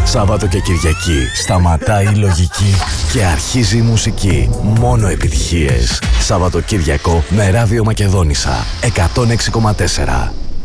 Σάββατο και Κυριακή σταματάει η λογική και αρχίζει η μουσική. Μόνο επιτυχίες. Σαββατοκύριακο με Ράδιο Μακεδόνισσα 106,4.